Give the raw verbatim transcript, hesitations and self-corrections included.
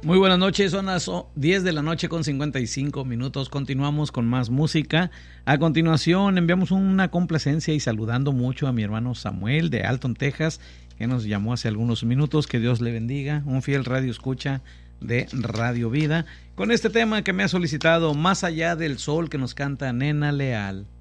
Muy buenas noches, son las diez de la noche con cincuenta y cinco minutos. Continuamos con más música. A continuación enviamos una complacencia y saludando mucho a mi hermano Samuel de Alton, Texas, que nos llamó hace algunos minutos. Que Dios le bendiga, un fiel radio escucha de Radio Vida, con este tema que me ha solicitado, Más allá del sol, que nos canta Nena Leal.